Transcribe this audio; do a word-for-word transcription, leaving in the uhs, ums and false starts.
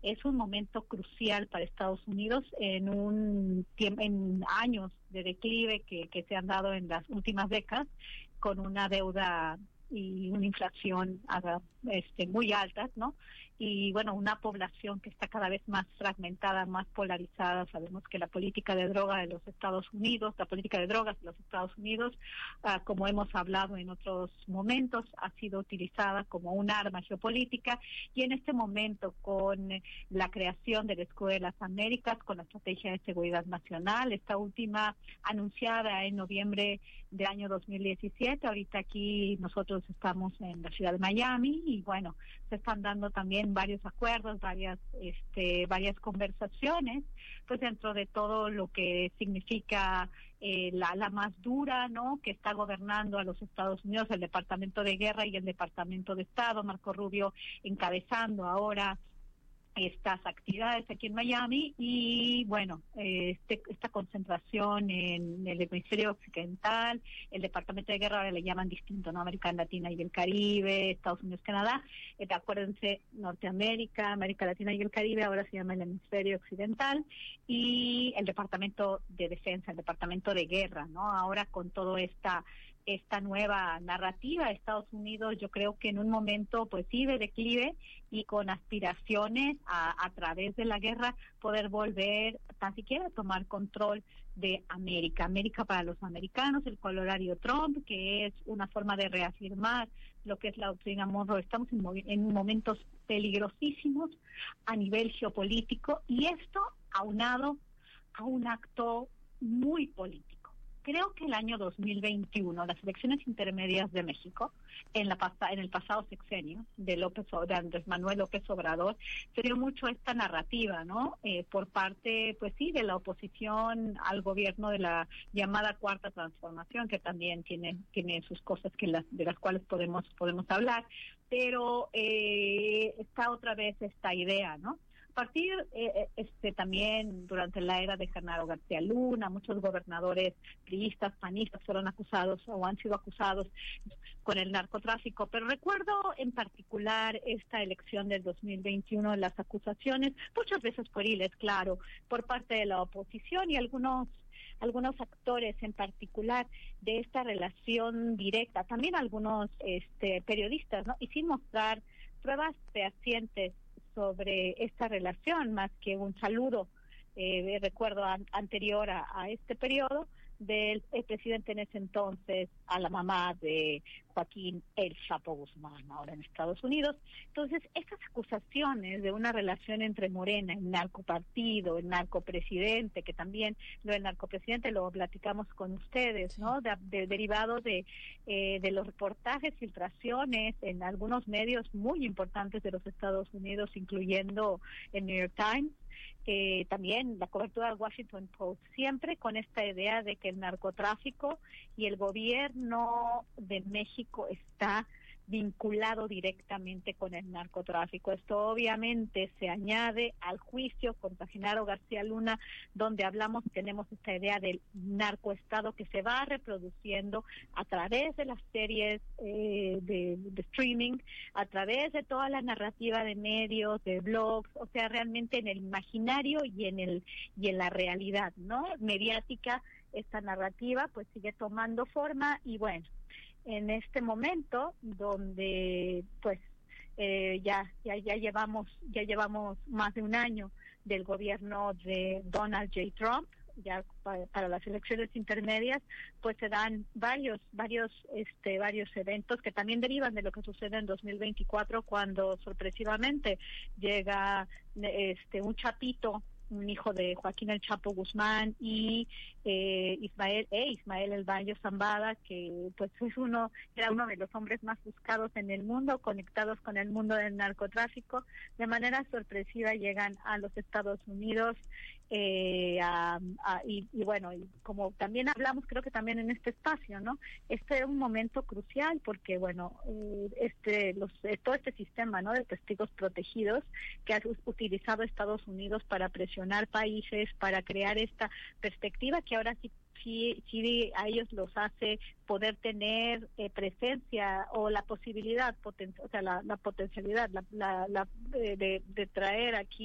es un momento crucial para Estados Unidos en un tiempo, en años de declive que, que se han dado en las últimas décadas, con una deuda y una inflación este, muy altas, ¿no? Y bueno, una población que está cada vez más fragmentada, más polarizada. Sabemos que la política de droga de los Estados Unidos, la política de drogas de los Estados Unidos, uh, como hemos hablado en otros momentos, ha sido utilizada como un arma geopolítica, y en este momento, con la creación del Escudo de las Américas, con la Estrategia de Seguridad Nacional, esta última anunciada en noviembre del año dos mil diecisiete, ahorita aquí nosotros estamos en la ciudad de Miami, y bueno, se están dando también varios acuerdos, varias este, varias conversaciones, pues dentro de todo lo que significa eh, la, la más dura, ¿no?, que está gobernando a los Estados Unidos, el Departamento de Guerra y el Departamento de Estado, Marco Rubio encabezando ahora estas actividades aquí en Miami. Y bueno, este, esta concentración en el hemisferio occidental, el Departamento de Guerra ahora le llaman distinto, ¿no? América Latina y el Caribe, Estados Unidos, Canadá, eh, acuérdense, Norteamérica, América Latina y el Caribe, ahora se llama el hemisferio occidental, y el Departamento de Defensa, el Departamento de Guerra, ¿no? Ahora con todo esta esta nueva narrativa de Estados Unidos, yo creo que en un momento pues sí de declive, y con aspiraciones a, a través de la guerra poder volver tan siquiera a tomar control de América, América para los americanos, el corolario Trump, que es una forma de reafirmar lo que es la doctrina Monroe. Estamos en, en momentos peligrosísimos a nivel geopolítico, y esto aunado a un acto muy político. Creo que el año dos mil veintiuno, las elecciones intermedias de México, en la pasa, en el pasado sexenio de López de Andrés Manuel López Obrador, se dio mucho esta narrativa, ¿no? Eh, por parte, pues sí, de la oposición al gobierno de la llamada Cuarta Transformación, que también tiene tiene sus cosas que las de las cuales podemos podemos hablar, pero eh, está otra vez esta idea, ¿no? A partir eh, este también durante la era de Genaro García Luna, muchos gobernadores priistas, panistas fueron acusados o han sido acusados con el narcotráfico, pero recuerdo en particular esta elección del dos mil veintiuno, las acusaciones, muchas veces pueriles, claro, por parte de la oposición y algunos algunos actores en particular de esta relación directa, también algunos este periodistas, ¿no? Y sin mostrar pruebas fehacientes sobre esta relación, más que un saludo, eh, recuerdo an anterior a, a este periodo, del presidente en ese entonces a la mamá de Joaquín El Chapo Guzmán, ahora en Estados Unidos. Entonces, estas acusaciones de una relación entre Morena, el narcopartido, el narcopresidente, que también lo del narcopresidente lo platicamos con ustedes, ¿no? De, de, derivado de, eh, de los reportajes, filtraciones en algunos medios muy importantes de los Estados Unidos, incluyendo el New York Times, eh, también la cobertura del Washington Post, siempre con esta idea de que el narcotráfico y el gobierno de México está vinculado directamente con el narcotráfico. Esto obviamente se añade al juicio contra Genaro García Luna, donde hablamos, tenemos esta idea del narcoestado que se va reproduciendo a través de las series eh, de, de streaming, a través de toda la narrativa de medios, de blogs, o sea, realmente en el imaginario y en el y en la realidad, ¿no? Mediática, esta narrativa pues sigue tomando forma. Y bueno, en este momento donde pues eh, ya ya ya llevamos ya llevamos más de un año del gobierno de Donald J. Trump, ya para, para las elecciones intermedias, pues se dan varios varios este varios eventos que también derivan de lo que sucede en dos mil veinticuatro, cuando sorpresivamente llega este un chapito, un hijo de Joaquín El Chapo Guzmán, y eh, Ismael e Ismael El Bayo Zambada, que pues es uno era uno de los hombres más buscados en el mundo, conectados con el mundo del narcotráfico. De manera sorpresiva llegan a los Estados Unidos, eh, a, a, y, y bueno, y como también hablamos, creo que también en este espacio, ¿no? Este es un momento crucial porque, bueno, eh, este los eh, todo este sistema, ¿no?, de testigos protegidos que ha utilizado Estados Unidos para presionar países, para crear esta perspectiva que ahora sí sí, sí a ellos los hace poder tener eh, presencia o la posibilidad, poten o sea, la, la potencialidad, la, la, la de, de traer aquí